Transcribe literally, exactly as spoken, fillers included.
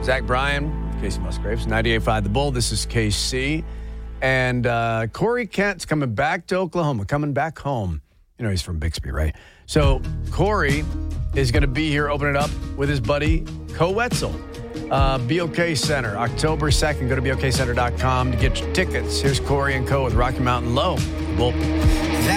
Zach Bryan, Casey Musgraves, ninety-eight point five The Bull. This is K C. And uh, Corey Kent's coming back to Oklahoma, coming back home. You know, he's from Bixby, right? So Corey is going to be here opening it up with his buddy, Co Wetzel. Uh, B O K Center, October second. Go to B O K center dot com to get your tickets. Here's Corey and Co with Rocky Mountain Low. Bull.